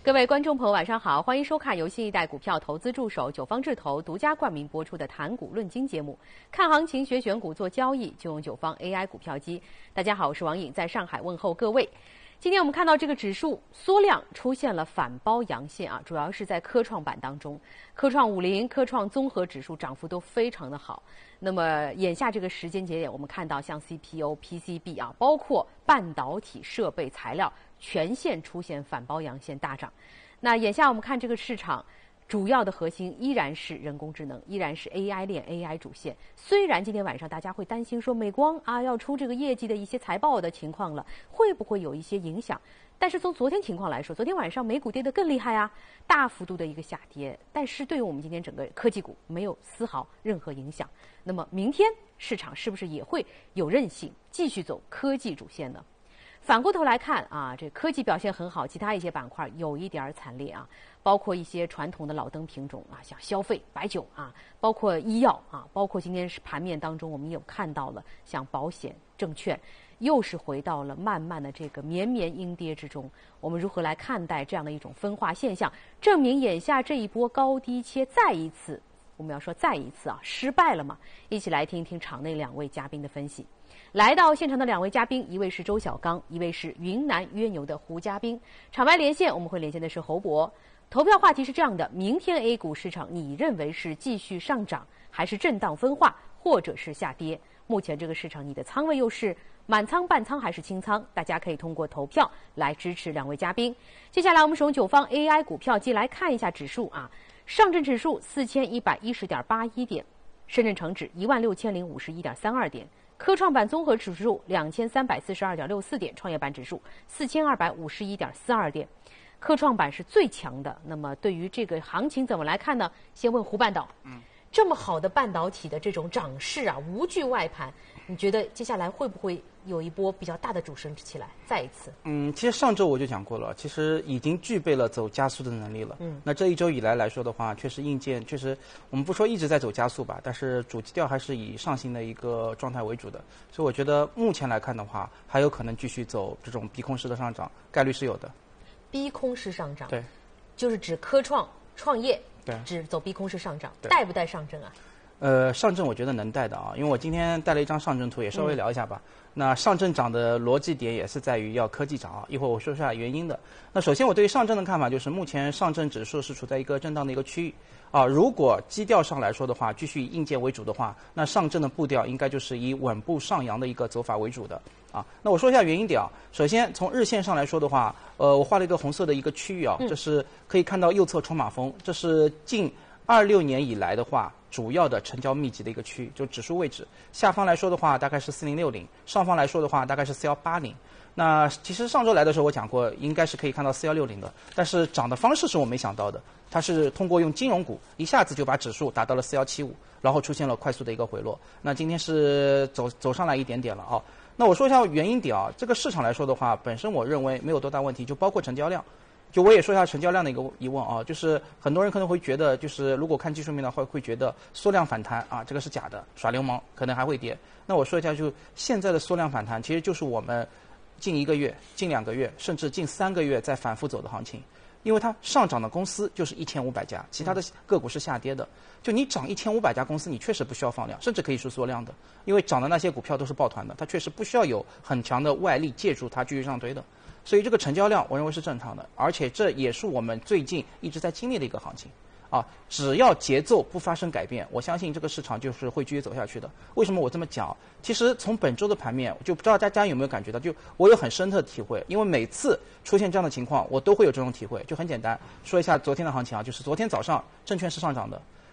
各位观众朋友，晚上好，欢迎收看由新一代股票投资助手九方智投独家冠名播出的谈股论金节目。看行情、学选股、做交易，就用九方 AI 股票机。大家好，我是王颖，在上海问候各位。今天我们看到这个指数缩量出现了反包阳线啊，主要是在科创板当中，科创50、科创综合指数涨幅都非常的好。那么眼下这个时间节点，我们看到像 CPU、PCB 啊，包括半导体设备材料全线出现反包阳线大涨。那眼下我们看这个市场，主要的核心依然是人工智能，依然是 AI 链、AI 主线。虽然今天晚上大家会担心说美光啊要出这个业绩的一些财报的情况了，会不会有一些影响？但是从昨天情况来说，昨天晚上美股跌得更厉害啊，大幅度的一个下跌，但是对于我们今天整个科技股没有丝毫任何影响。那么明天市场是不是也会有韧性，继续走科技主线呢？反过头来看啊，这科技表现很好，其他一些板块有一点惨烈啊，包括一些传统的老灯品种啊，像消费、白酒啊，包括医药啊，包括今天是盘面当中我们有看到了像保险、证券，又是回到了慢慢的这个绵绵阴跌之中。我们如何来看待这样的一种分化现象？证明眼下这一波高低切再一次，我们要说再一次啊，失败了吗？一起来听听场内两位嘉宾的分析。来到现场的两位嘉宾，一位是周小刚，一位是云南约牛的胡嘉宾。场外连线，我们会连线的是侯博。投票话题是这样的：明天 A 股市场，你认为是继续上涨，还是震荡分化，或者是下跌？目前这个市场，你的仓位又是满仓、半仓还是清仓？大家可以通过投票来支持两位嘉宾。接下来，我们使用九方 AI 股票机来看一下指数啊。上证指数4110.81点，深圳成指16051.32点。科创板综合指数2342.64点，创业板指数4251.42点。科创板是最强的。那么对于这个行情怎么来看呢？先问胡半导。这么好的半导体的这种涨势啊，无惧外盘，你觉得接下来会不会有一波比较大的主升起来？再一次。 其实上周我就讲过了，其实已经具备了走加速的能力了。那这一周以来说的话，确实硬件确实我们不说一直在走加速吧，但是主基调还是以上行的一个状态为主的。所以我觉得目前来看的话，还有可能继续走这种逼空式的上涨，概率是有的。 逼空式上涨， 对， 就是指科创、创业， 对， 只走逼空式上涨，带不带上证啊？ 上证我觉得能带的啊，因为我今天带了一张上证图，也稍微聊一下吧。那上证涨的逻辑点也是在于要科技涨啊，一会儿我说一下原因的。那首先我对于上证的看法就是，目前上证指数是处在一个震荡的一个区域啊。如果基调上来说的话，继续以硬件为主的话，那上证的步调应该就是以稳步上扬的一个走法为主的啊。那我说一下原因点啊。首先从日线上来说的话，我画了一个红色的一个区域啊，这是可以看到右侧冲马峰，这是近26年以来的话，主要的成交密集的一个区域，就指数位置。下方来说的话，大概是4060，上方来说的话，大概是4180。那其实上周来的时候我讲过，应该是可以看到4160的，但是涨的方式是我没想到的，它是通过用金融股一下子就把指数打到了4175，然后出现了快速的一个回落。那今天是走上来一点点了啊。那我说一下原因点啊，这个市场来说的话，本身我认为没有多大问题，就包括成交量。就我也说一下成交量的一个疑问啊，就是很多人可能会觉得，就是如果看技术面的话，会觉得缩量反弹啊，这个是假的，耍流氓，可能还会跌。那我说一下，就现在的缩量反弹，其实就是我们近1个月、近2个月，甚至近3个月在反复走的行情。因为它上涨的公司就是1500家，其他的个股是下跌的。就你涨1500家公司，你确实不需要放量，甚至可以是缩量的，因为涨的那些股票都是抱团的，它确实不需要有很强的外力借助它继续上推的。所以这个成交量我认为是正常的，而且这也是我们最近一直在经历的一个行情啊。只要节奏不发生改变，我相信这个市场就是会继续走下去的。为什么我这么讲？其实从本周的盘面，就不知道大家有没有感觉到，就我有很深刻的体会，因为每次出现这样的情况，我都会有这种体会。就很简单，说一下昨天的行情啊，就是昨天早上证券是上涨的，